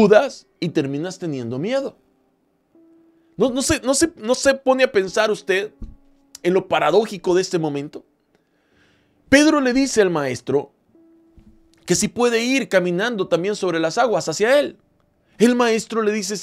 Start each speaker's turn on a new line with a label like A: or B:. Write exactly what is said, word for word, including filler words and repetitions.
A: dudas y terminas teniendo miedo. ¿No, no, se, no, se, ¿No se pone a pensar usted en lo paradójico de este momento? Pedro le dice al maestro que si puede ir caminando también sobre las aguas hacia él. El maestro le dice: